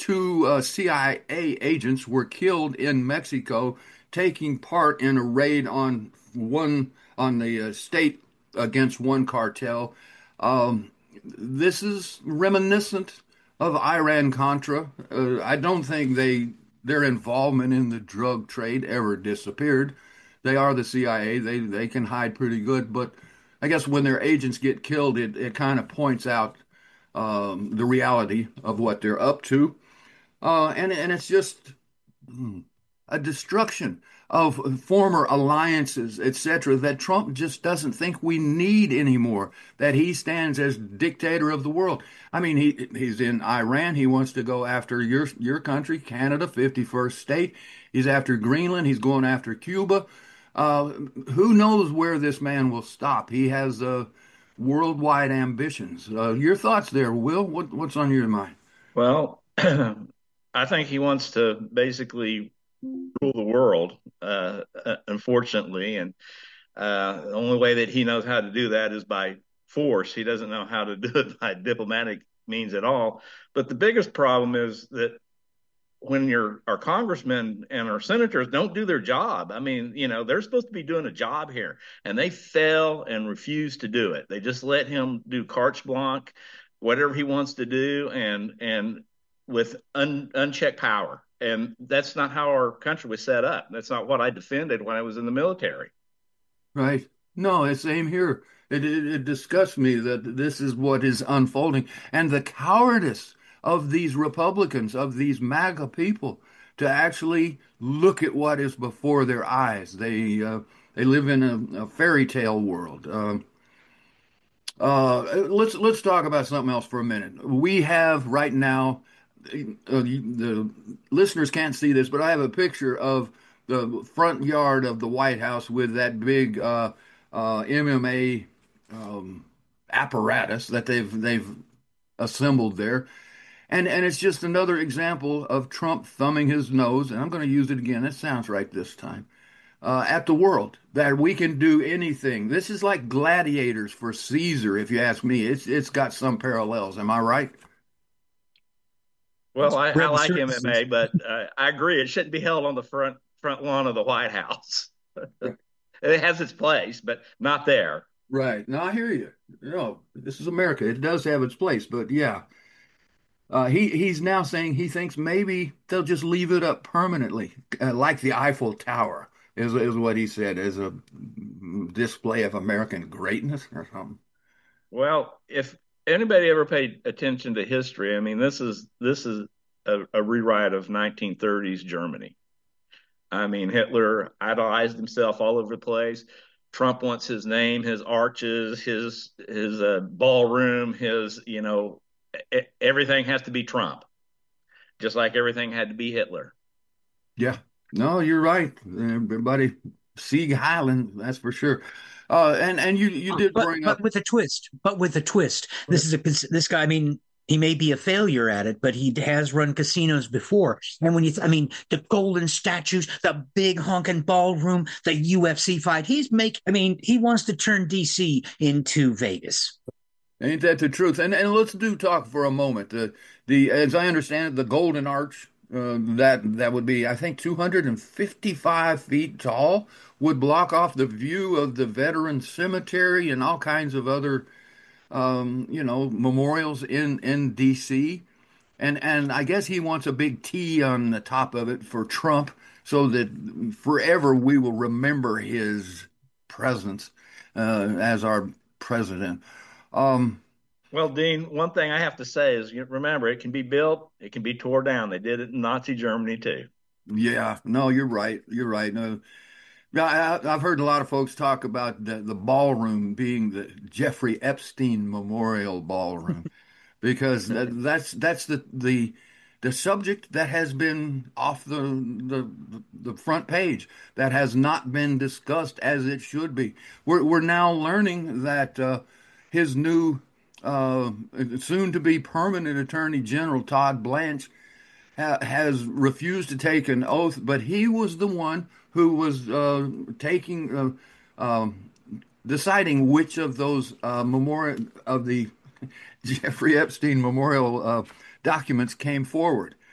two CIA agents were killed in Mexico taking part in a raid on the state against one cartel. Um, this is reminiscent of Iran-Contra. I don't think their involvement in the drug trade ever disappeared. They are the CIA. They can hide pretty good, but I guess when their agents get killed, it kind of points out the reality of what they're up to, and it's just a destruction of former alliances, etc., that Trump just doesn't think we need anymore, that he stands as dictator of the world. I mean, he's in Iran. He wants to go after your country, Canada, 51st state. He's after Greenland. He's going after Cuba. Uh, who knows where this man will stop? He has worldwide ambitions. Your thoughts there, Will? What's on your mind? Well, I think he wants to basically rule the world, unfortunately, and the only way that he knows how to do that is by force. He doesn't know how to do it by diplomatic means at all. But the biggest problem is that when our congressmen and our senators don't do their job, I mean, they're supposed to be doing a job here, and they fail and refuse to do it. They just let him do carte blanche, whatever he wants to do, and with unchecked power. And that's not how our country was set up. That's not what I defended when I was in the military. Right. No, it's same here. It disgusts me that this is what is unfolding, and the cowardice of these Republicans, of these MAGA people, to actually look at what is before their eyes. They live in a fairy tale world. Let's talk about something else for a minute. We have right now, the listeners can't see this, but I have a picture of the front yard of the White House with that big MMA apparatus that they've assembled there, and it's just another example of Trump thumbing his nose, and I'm going to use it again. It sounds right this time. At the world that we can do anything. This is like gladiators for Caesar, if you ask me. It's got some parallels. Am I right? Well, I Well, like certainly. MMA, but I agree it shouldn't be held on the front lawn of the White House. It has its place, but not there. Right. No, I hear you. This is America. It does have its place, but yeah, he's now saying he thinks maybe they'll just leave it up permanently, like the Eiffel Tower is what he said, as a display of American greatness or something. Well, if anybody ever paid attention to history, I mean, this is a rewrite of 1930s Germany. I mean, Hitler idolized himself all over the place. Trump wants his name, his arches, his ballroom, his everything has to be Trump, just like everything had to be Hitler. Yeah. No, you're right. Everybody, Sieg Heiland, that's for sure. And you did But bring but up. with a twist. But with a twist. This guy. I mean, he may be a failure at it, but he has run casinos before. And I mean, the golden statues, the big honking ballroom, the UFC fight. I mean, he wants to turn DC into Vegas. Ain't that the truth? And let's do talk for a moment. The as I understand it, the Golden Arch, that would be, I think, 255 feet tall, would block off the view of the Veteran Cemetery and all kinds of other memorials in DC. And I guess he wants a big T on the top of it for Trump, so that forever we will remember his presence as our president. Um, Well, Dean, one thing I have to say is, remember, it can be built, it can be tore down. They did it in Nazi Germany too. yeah, no, you're right. You're right. No, yeah, I've heard a lot of folks talk about the ballroom being the Jeffrey Epstein Memorial Ballroom, because that's the subject that has been off the front page, that has not been discussed as it should be. We're now learning that his new uh, soon to be permanent Attorney General Todd Blanche has refused to take an oath, but he was the one who was taking deciding which of those memorial of the Jeffrey Epstein memorial documents came forward.